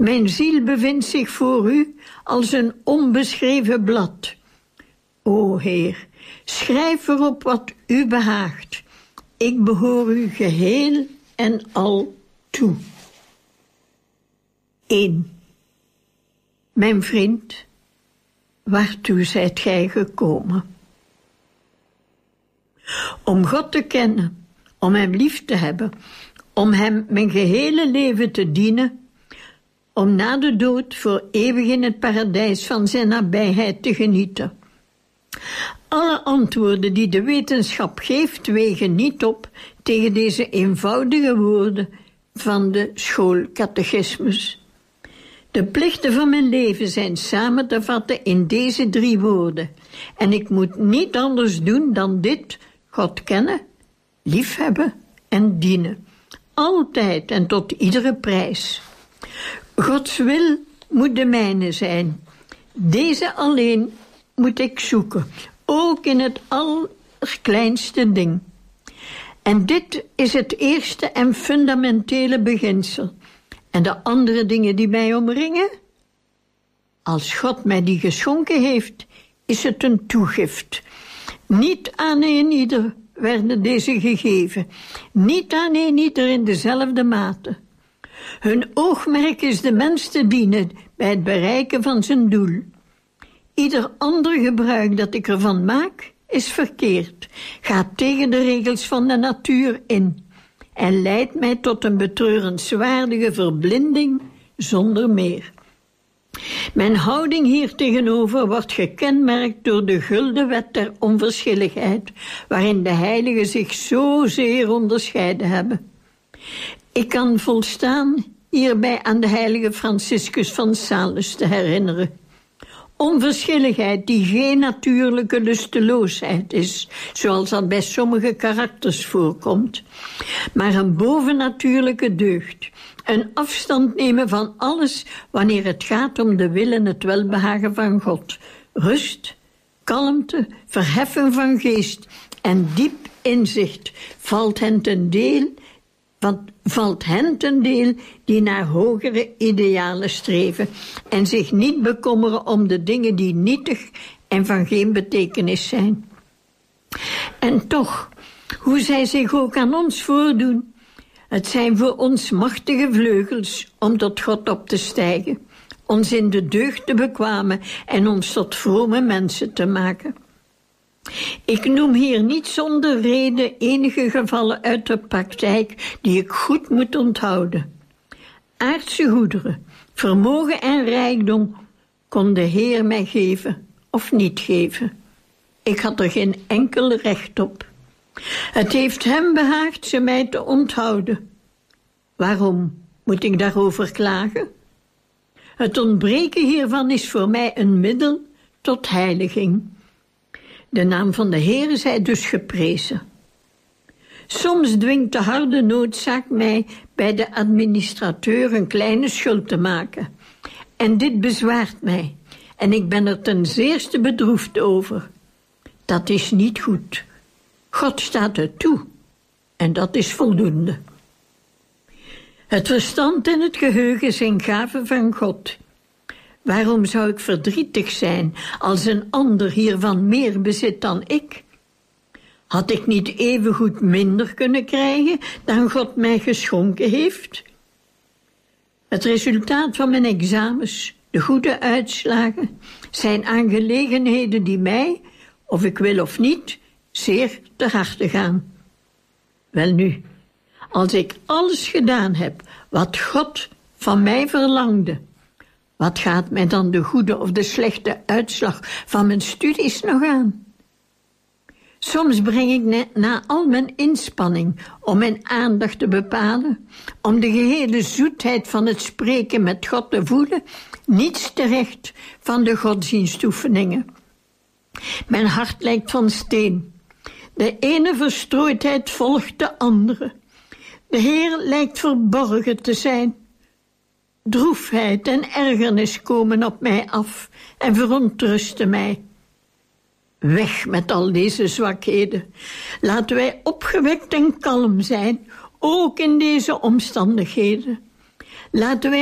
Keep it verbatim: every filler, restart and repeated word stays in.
Mijn ziel bevindt zich voor u als een onbeschreven blad. O Heer, schrijf erop wat u behaagt. Ik behoor u geheel en al toe. één. Mijn vriend, waartoe zijt gij gekomen? Om God te kennen, om hem lief te hebben, om hem mijn gehele leven te dienen, om na de dood voor eeuwig in het paradijs van zijn nabijheid te genieten. Alle antwoorden die de wetenschap geeft wegen niet op tegen deze eenvoudige woorden van de schoolcatechismus. De plichten van mijn leven zijn samen te vatten in deze drie woorden. En ik moet niet anders doen dan dit: God kennen, liefhebben en dienen. Altijd en tot iedere prijs. Gods wil moet de mijne zijn. Deze alleen moet ik zoeken, ook in het allerkleinste ding. En dit is het eerste en fundamentele beginsel. En de andere dingen die mij omringen? Als God mij die geschonken heeft, is het een toegift. Niet aan een ieder werden deze gegeven. Niet aan een ieder in dezelfde mate. Hun oogmerk is de mens te dienen bij het bereiken van zijn doel. Ieder ander gebruik dat ik ervan maak, is verkeerd, gaat tegen de regels van de natuur in en leidt mij tot een betreurenswaardige verblinding zonder meer. Mijn houding hier tegenover wordt gekenmerkt door de gulden wet der onverschilligheid, waarin de heiligen zich zozeer onderscheiden hebben. Ik kan volstaan hierbij aan de heilige Franciscus van Sales te herinneren. Onverschilligheid die geen natuurlijke lusteloosheid is, zoals dat bij sommige karakters voorkomt, maar een bovennatuurlijke deugd. Een afstand nemen van alles wanneer het gaat om de wil en het welbehagen van God. Rust, kalmte, verheffen van geest en diep inzicht valt hen ten deel, want valt hen ten deel die naar hogere idealen streven en zich niet bekommeren om de dingen die nietig en van geen betekenis zijn. En toch, hoe zij zich ook aan ons voordoen, het zijn voor ons machtige vleugels om tot God op te stijgen, ons in de deugd te bekwamen en ons tot vrome mensen te maken. Ik noem hier niet zonder reden enige gevallen uit de praktijk die ik goed moet onthouden. Aardse goederen, vermogen en rijkdom kon de Heer mij geven of niet geven. Ik had er geen enkel recht op. Het heeft hem behaagd ze mij te onthouden. Waarom moet ik daarover klagen? Het ontbreken hiervan is voor mij een middel tot heiliging. De naam van de Heer zij dus geprezen. Soms dwingt de harde noodzaak mij bij de administrateur een kleine schuld te maken. En dit bezwaart mij. En ik ben er ten zeerste bedroefd over. Dat is niet goed. God staat het toe. En dat is voldoende. Het verstand en het geheugen zijn gaven van God. Waarom zou ik verdrietig zijn als een ander hiervan meer bezit dan ik? Had ik niet evengoed minder kunnen krijgen dan God mij geschonken heeft? Het resultaat van mijn examens, de goede uitslagen, zijn aangelegenheden die mij, of ik wil of niet, zeer ter harte gaan. Welnu, als ik alles gedaan heb wat God van mij verlangde, wat gaat mij dan de goede of de slechte uitslag van mijn studies nog aan? Soms breng ik na, na al mijn inspanning om mijn aandacht te bepalen, om de gehele zoetheid van het spreken met God te voelen, niets terecht van de godsdienstoefeningen. Mijn hart lijkt van steen. De ene verstrooidheid volgt de andere. De Heer lijkt verborgen te zijn. Droefheid en ergernis komen op mij af en verontrusten mij. Weg met al deze zwakheden. Laten wij opgewekt en kalm zijn, ook in deze omstandigheden. Laten wij